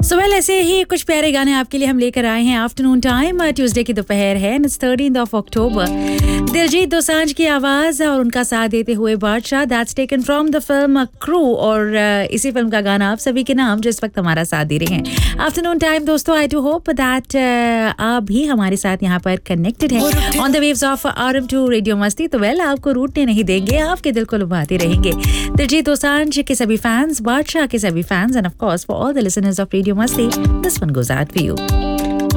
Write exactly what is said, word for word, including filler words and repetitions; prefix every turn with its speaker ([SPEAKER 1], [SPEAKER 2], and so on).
[SPEAKER 1] So well ऐसे ही कुछ प्यारे गाने आपके लिए हम लेकर आए हैं. आफ्टरनून टाइम, ट्यूसडे की दोपहर है, it's thirteenth of October. Diljit Dosanjh की आवाज और उनका साथ देते हुए बादशाह, that's taken from the film crew. और uh, इसी फिल्म का गाना आप सभी के नाम जो इस वक्त हमारा साथ दे रहे हैं. आफ्टरनून टाइम दोस्तों, आई डू होप दैट आप भी हमारे साथ यहाँ पर कनेक्टेड हैं on the waves of R M to radio मस्ती. तो वेल आपको रूठने नहीं देंगे, आपके दिल को लुभाते रहेंगे. दिलजीत दोसांझ के सभी फैंस, बादशाह के सभी fans, end of course for all the listeners of radio मस्ती, this one goes out for you.